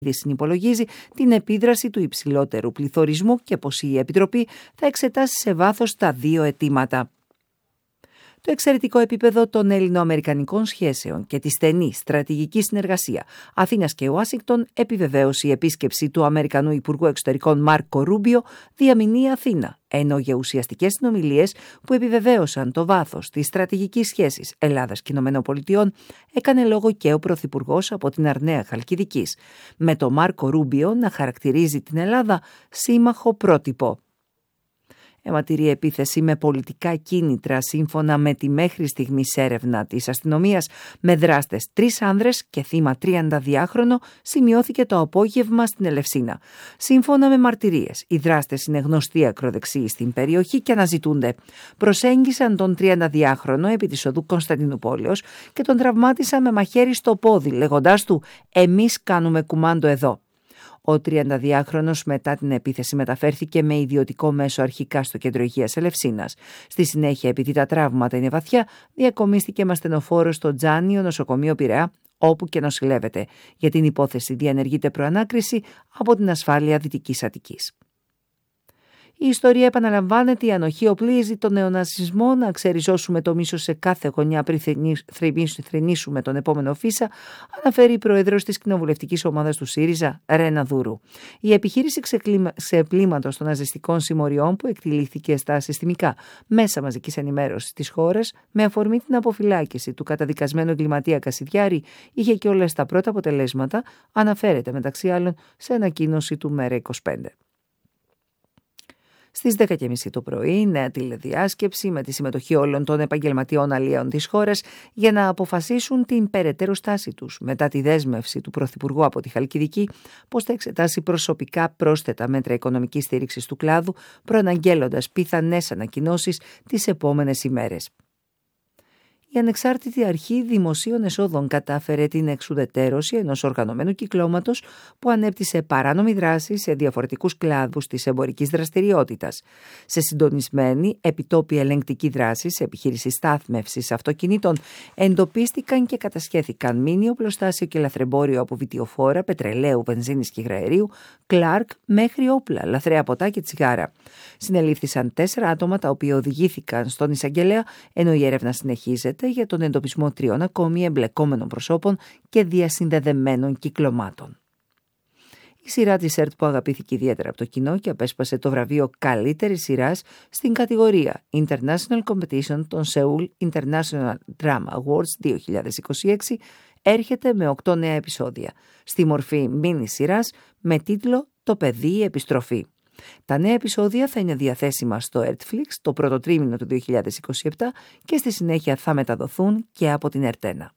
συνυπολογίζει την επίδραση του υψηλότερου πληθωρισμού και πως η Επιτροπή θα εξετάσει σε βάθος τα δύο αιτήματα. Το εξαιρετικό επίπεδο των ελληνοαμερικανικών σχέσεων και τη στενή στρατηγική συνεργασία Αθήνας και Ουάσιγκτον επιβεβαίωσε η επίσκεψη του Αμερικανού Υπουργού Εξωτερικών Μάρκο Ρούμπιο διαμηνεί η Αθήνα, ενώ για ουσιαστικές συνομιλίες που επιβεβαίωσαν το βάθος της στρατηγικής σχέσης Ελλάδας και ΗΠΑ έκανε λόγο και ο Πρωθυπουργός από την Αρναία Χαλκιδικής, με το Μάρκο Ρούμπιο να χαρακτηρίζει την Ελλάδα σύμμαχο πρότυπο. Αιματηρή επίθεση με πολιτικά κίνητρα σύμφωνα με τη μέχρι στιγμής έρευνα της αστυνομίας με δράστες 3 άνδρες και θύμα 32χρονο σημειώθηκε το απόγευμα στην Ελευσίνα. Σύμφωνα με μαρτυρίες, οι δράστες είναι γνωστοί ακροδεξιοί στην περιοχή και αναζητούνται. Προσέγγισαν τον 32χρονο επί της οδού Κωνσταντινουπόλεως και τον τραυμάτισαν με μαχαίρι στο πόδι, λέγοντάς του «Εμείς κάνουμε κουμάντο εδώ». Ο 32χρονος μετά την επίθεση μεταφέρθηκε με ιδιωτικό μέσο αρχικά στο κέντρο υγείας Ελευσίνας. Στη συνέχεια, επειδή τα τραύματα είναι βαθιά, διακομίστηκε με ασθενοφόρο στο Τζάνιο νοσοκομείο Πειραιά, όπου και νοσηλεύεται. Για την υπόθεση διενεργείται προανάκριση από την ασφάλεια Δυτικής Αττικής. Η ιστορία επαναλαμβάνεται, η ανοχή οπλίζει τον νεοναζισμό, να ξεριζώσουμε το μίσος σε κάθε γωνιά πριν θρηνήσουμε τον επόμενο Φίσα, αναφέρει η πρόεδρος της κοινοβουλευτικής ομάδας του ΣΥΡΙΖΑ, Ρένα Δούρου. Η επιχείρηση ξεπλήματος των ναζιστικών συμμοριών που εκτελήθηκε στα συστημικά μέσα μαζικής ενημέρωσης της χώρας, με αφορμή την αποφυλάκηση του καταδικασμένου εγκληματία Κασιδιάρη, είχε και όλες τα πρώτα αποτελέσματα, αναφέρεται μεταξύ άλλων σε ανακοίνωση του ΜέΡΑ25. Στις 10:30 το πρωί, νέα τηλεδιάσκεψη με τη συμμετοχή όλων των επαγγελματιών αλλιέων της χώρας για να αποφασίσουν την περαιτέρω στάση τους μετά τη δέσμευση του Πρωθυπουργού από τη Χαλκιδική πως θα εξετάσει προσωπικά πρόσθετα μέτρα οικονομικής στήριξης του κλάδου, προαναγγέλλοντας πιθανές ανακοινώσεις τις επόμενες ημέρες. Η Ανεξάρτητη Αρχή Δημοσίων Εσόδων κατάφερε την εξουδετερώση ενός οργανωμένου κυκλώματος που ανέπτυσε παράνομη δράση σε διαφορετικούς κλάδους της εμπορικής δραστηριότητας. Σε συντονισμένη επιτόπια ελεγκτική δράση σε επιχείρηση στάθμευσης αυτοκινήτων εντοπίστηκαν και κατασχέθηκαν μίνι οπλοστάσιο και λαθρεμπόριο από βιτιοφόρα, πετρελαίου, βενζίνης και υγραερίου, Κλάρκ μέχρι όπλα, λαθρέα ποτά και τσιγάρα. Συνελήφθησαν 4 άτομα τα οποία οδηγήθηκαν στον εισαγγελέα, ενώ η έρευνα συνεχίζεται για τον εντοπισμό 3 ακόμη εμπλεκόμενων προσώπων και διασυνδεδεμένων κυκλωμάτων. Η σειρά της ΕΡΤ που αγαπήθηκε ιδιαίτερα από το κοινό και απέσπασε το βραβείο καλύτερης σειράς στην κατηγορία International Competition των Seoul International Drama Awards 2026 έρχεται με 8 νέα επεισόδια, στη μορφή μίνι σειράς με τίτλο «Το παιδί επιστροφή». Τα νέα επεισόδια θα είναι διαθέσιμα στο Netflix το πρώτο τρίμηνο του 2027 και στη συνέχεια θα μεταδοθούν και από την Ερτένα.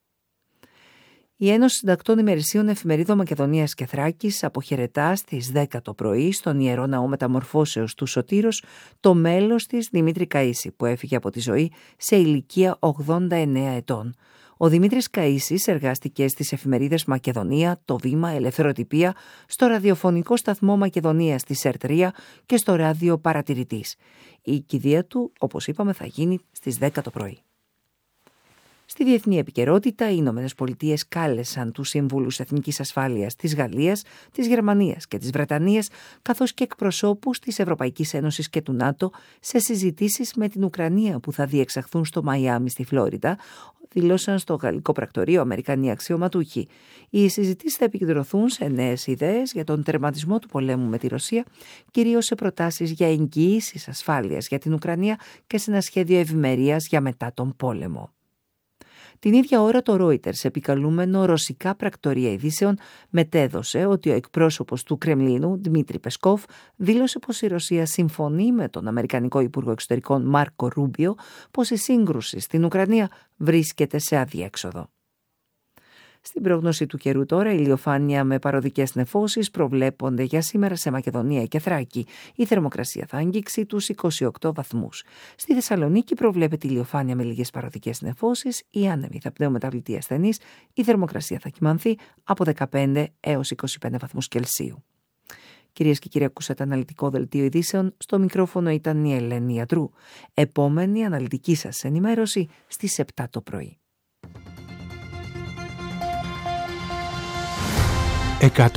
Η Ένωση Συντακτών Ημερησίων Εφημερίδων Μακεδονίας και Θράκης αποχαιρετά στις 10 το πρωί στον Ιερό Ναό Μεταμορφώσεως του Σωτήρος το μέλος της Δημήτρη Καΐση που έφυγε από τη ζωή σε ηλικία 89 ετών. Ο Δημήτρης Καΐσης εργάστηκε στις εφημερίδες Μακεδονία, Το Βήμα, Ελευθεροτυπία, στο ραδιοφωνικό σταθμό Μακεδονίας της ΕΡΤ3 και στο ράδιο Παρατηρητής. Η κηδεία του, όπως είπαμε, θα γίνει στις 10 το πρωί. Στη διεθνή επικαιρότητα, οι Ηνωμένες Πολιτείες κάλεσαν τους Συμβούλους Εθνικής Ασφάλειας της Γαλλίας, της Γερμανίας και της Βρετανίας, καθώς και εκπροσώπους της Ευρωπαϊκής Ένωσης και του ΝΑΤΟ, σε συζητήσεις με την Ουκρανία που θα διεξαχθούν στο Μαϊάμι στη Φλόριντα, δηλώσαν στο γαλλικό πρακτορείο Αμερικανοί αξιωματούχοι. Οι συζητήσεις θα επικεντρωθούν σε νέες ιδέες για τον τερματισμό του πολέμου με τη Ρωσία, κυρίως σε προτάσεις για εγγυήσεις ασφάλειας για την Ουκρανία και σε ένα σχέδιο ευημερίας για μετά τον πόλεμο. Την ίδια ώρα το Reuters, επικαλούμενο ρωσικά πρακτορία ειδήσεων, μετέδωσε ότι ο εκπρόσωπος του Κρεμλίνου, Δημήτρη Πεσκόφ, δήλωσε πως η Ρωσία συμφωνεί με τον Αμερικανικό Υπουργό Εξωτερικών Μάρκο Ρούμπιο πως η σύγκρουση στην Ουκρανία βρίσκεται σε αδιέξοδο. Στην πρόγνωση του καιρού τώρα, ηλιοφάνεια με παροδικές νεφώσεις προβλέπονται για σήμερα σε Μακεδονία και Θράκη. Η θερμοκρασία θα αγγίξει τους 28 βαθμούς. Στη Θεσσαλονίκη προβλέπεται ηλιοφάνεια με λίγες παροδικές νεφώσεις. Οι άνεμοι θα πνέουν μεταβλητή ασθενής. Η θερμοκρασία θα κυμανθεί από 15 έως 25 βαθμούς Κελσίου. Κυρίες και κύριοι, ακούσατε αναλυτικό δελτίο ειδήσεων. Στο μικρόφωνο ήταν η Ελένη Ιατρού. Επόμενη αναλυτική σας ενημέρωση στις 7 το πρωί.